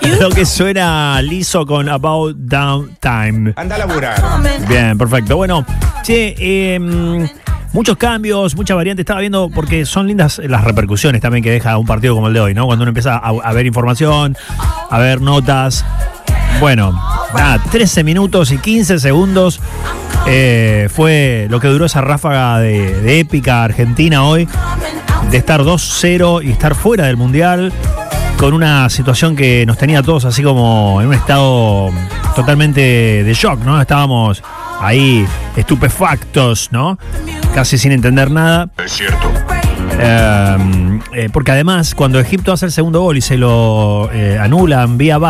Lo que suena liso con About Downtime. Anda a laburar. Bien, perfecto. Bueno, che, muchos cambios, mucha variante. Estaba viendo, porque son lindas las repercusiones también que deja un partido como el de hoy, ¿no? Cuando uno empieza a ver información, a ver notas. Bueno, nada, 13 minutos y 15 segundos fue lo que duró esa ráfaga de épica Argentina hoy, de estar 2-0 y estar fuera del Mundial, con una situación que nos tenía a todos así como en un estado totalmente de shock, ¿no? Estábamos ahí estupefactos, ¿no? Casi sin entender nada. Es cierto. Porque además, cuando Egipto hace el segundo gol y se lo anulan vía VAR,